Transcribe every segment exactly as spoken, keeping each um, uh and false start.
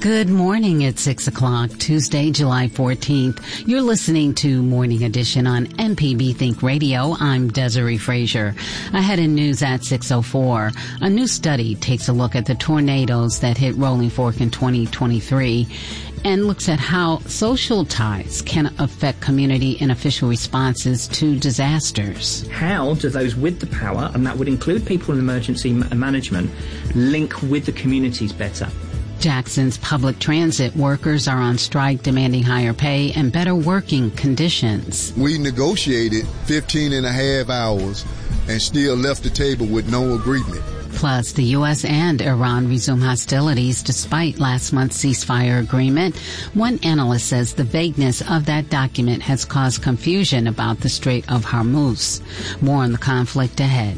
Good morning. It's six o'clock, Tuesday, July fourteenth. You're listening to Morning Edition on M P B Think Radio. I'm Desiree Frazier. Ahead in news at six oh four, a new study takes a look at the tornadoes that hit Rolling Fork in twenty twenty-three and looks at how social ties can affect community and official responses to disasters. How do those with the power, and that would include people in emergency management, link with the communities better? Jackson's public transit workers are on strike demanding higher pay and better working conditions. We negotiated fifteen and a half hours and still left the table with no agreement. Plus, the U S and Iran resume hostilities despite last month's ceasefire agreement. One analyst says the vagueness of that document has caused confusion about the Strait of Hormuz. More on the conflict ahead.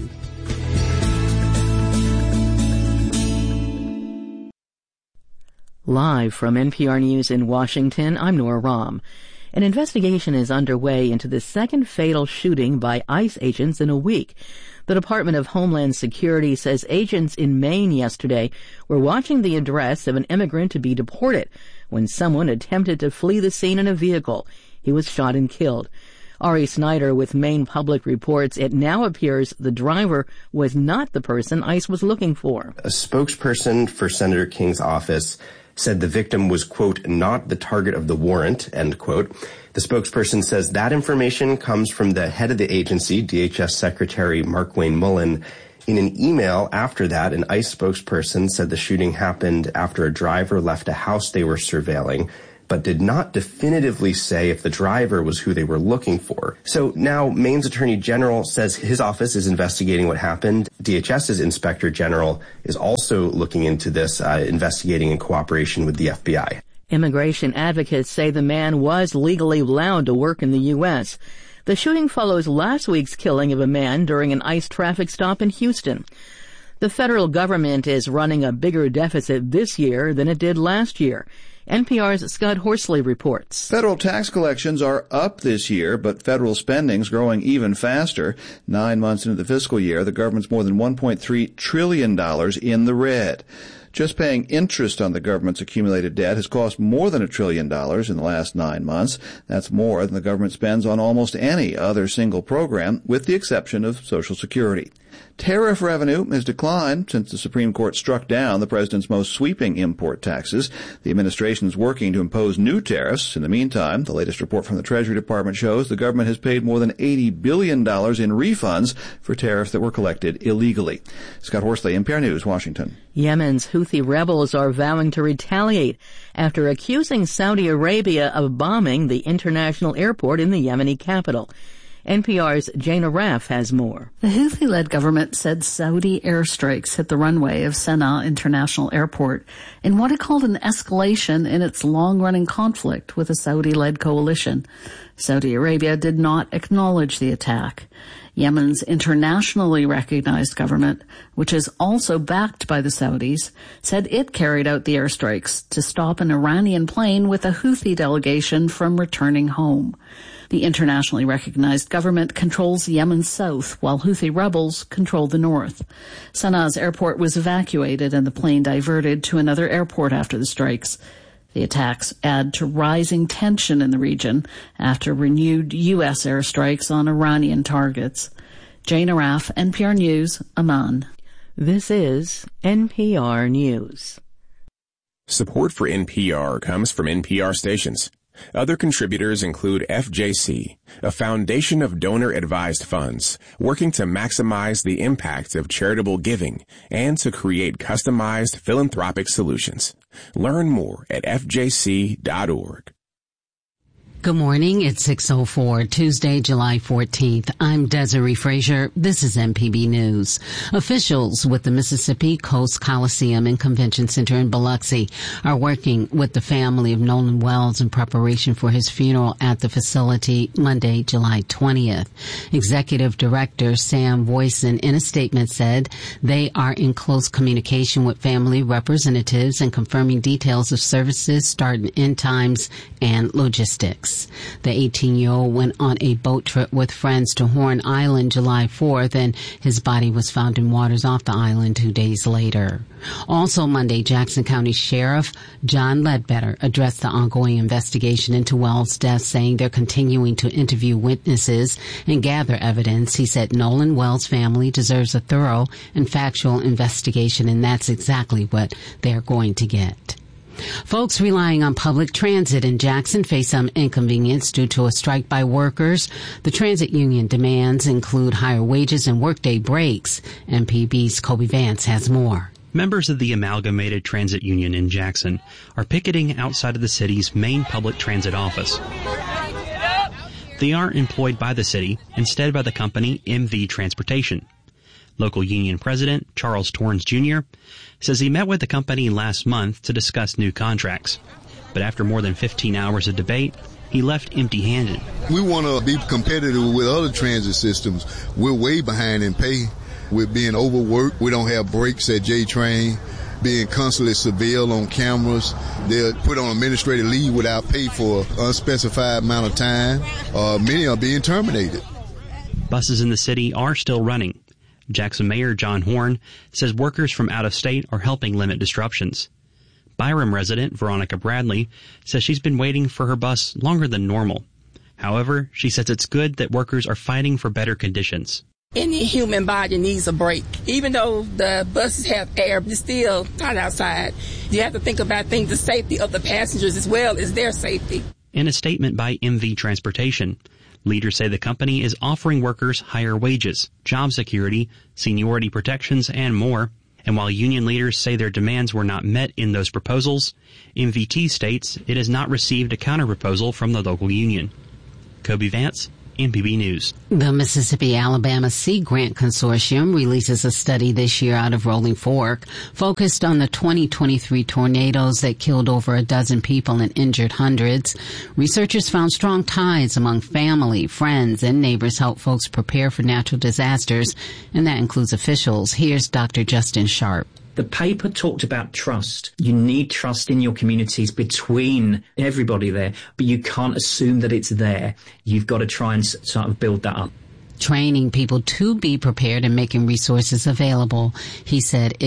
Live from N P R News in Washington, I'm Nora Rahm. An investigation is underway into the second fatal shooting by ICE agents in a week. The Department of Homeland Security says agents in Maine yesterday were watching the address of an immigrant to be deported when someone attempted to flee the scene in a vehicle. He was shot and killed. Ari Snyder with Maine Public reports it now appears the driver was not the person ICE was looking for. A spokesperson for Senator King's office said the victim was, quote, not the target of the warrant, end quote. The spokesperson says that information comes from the head of the agency, D H S Secretary Markwayne Mullen. In an email after that, an ICE spokesperson said the shooting happened after a driver left a house they were surveilling, but did not definitively say if the driver was who they were looking for. So now Maine's Attorney General says his office is investigating what happened. DHS's Inspector General is also looking into this, uh, investigating in cooperation with the F B I. Immigration advocates say the man was legally allowed to work in the U S. The shooting follows last week's killing of a man during an ICE traffic stop in Houston. The federal government is running a bigger deficit this year than it did last year. N P R's Scott Horsley reports. Federal tax collections are up this year, but federal spending's growing even faster. Nine months into the fiscal year, the government's more than one point three trillion dollars in the red. Just paying interest on the government's accumulated debt has cost more than a trillion dollars in the last nine months. That's more than the government spends on almost any other single program, with the exception of Social Security. Tariff revenue has declined since the Supreme Court struck down the president's most sweeping import taxes. The administration is working to impose new tariffs. In the meantime, the latest report from the Treasury Department shows the government has paid more than eighty billion dollars in refunds for tariffs that were collected illegally. Scott Horsley, N P R News, Washington. Yemen's Houthi rebels are vowing to retaliate after accusing Saudi Arabia of bombing the international airport in the Yemeni capital. N P R's Jana Raff has more. The Houthi-led government said Saudi airstrikes hit the runway of Sana'a International Airport in what it called an escalation in its long-running conflict with a Saudi-led coalition. Saudi Arabia did not acknowledge the attack. Yemen's internationally recognized government, which is also backed by the Saudis, said it carried out the airstrikes to stop an Iranian plane with a Houthi delegation from returning home. The internationally recognized government controls Yemen's south, while Houthi rebels control the north. Sana'a's airport was evacuated and the plane diverted to another airport after the strikes. The attacks add to rising tension in the region after renewed U S airstrikes on Iranian targets. Jane Araf, N P R News, Amman. This is N P R News. Support for N P R comes from N P R stations. Other contributors include F J C, a foundation of donor-advised funds working to maximize the impact of charitable giving and to create customized philanthropic solutions. Learn more at F J C dot org. Good morning. It's six oh four, Tuesday, July fourteenth. I'm Desiree Frazier. This is M P B News. Officials with the Mississippi Coast Coliseum and Convention Center in Biloxi are working with the family of Nolan Wells in preparation for his funeral at the facility Monday, July twentieth. Executive Director Sam Voisin in a statement said they are in close communication with family representatives and confirming details of services, start and end times, and logistics. weeks. The eighteen-year-old went on a boat trip with friends to Horn Island July fourth, and his body was found in waters off the island two days later. Also Monday, Jackson County Sheriff John Ledbetter addressed the ongoing investigation into Wells' death, saying they're continuing to interview witnesses and gather evidence. He said Nolan Wells' family deserves a thorough and factual investigation, and that's exactly what they're going to get. Folks relying on public transit in Jackson face some inconvenience due to a strike by workers. The transit union demands include higher wages and workday breaks. M P B's Kobe Vance has more. Members of the Amalgamated Transit Union in Jackson are picketing outside of the city's main public transit office. They aren't employed by the city, instead by the company M V Transportation. Local union president Charles Torrance Junior says he met with the company last month to discuss new contracts. But after more than fifteen hours of debate, he left empty-handed. We want to be competitive with other transit systems. We're way behind in pay. We're being overworked. We don't have breaks at J-Train. Being constantly surveilled on cameras. They're put on administrative leave without pay for an unspecified amount of time. Uh, many are being terminated. Buses in the city are still running. Jackson Mayor John Horn says workers from out of state are helping limit disruptions. Byram resident Veronica Bradley says she's been waiting for her bus longer than normal. However, she says it's good that workers are fighting for better conditions. Any human body needs a break. Even though the buses have air, it's still hot outside. You have to think about things, the safety of the passengers as well as their safety. In a statement by M V Transportation, leaders say the company is offering workers higher wages, job security, seniority protections, and more. And while union leaders say their demands were not met in those proposals, M V T states it has not received a counterproposal from the local union. Kobe Vance, M P B News. The Mississippi-Alabama Sea Grant Consortium releases a study this year out of Rolling Fork focused on the twenty twenty-three tornadoes that killed over a dozen people and injured hundreds. Researchers found strong ties among family, friends, and neighbors help folks prepare for natural disasters, and that includes officials. Here's Doctor Justin Sharp. The paper talked about trust. You need trust in your communities between everybody there, but you can't assume that it's there. You've got to try and sort of build that up. Training people to be prepared and making resources available, he said.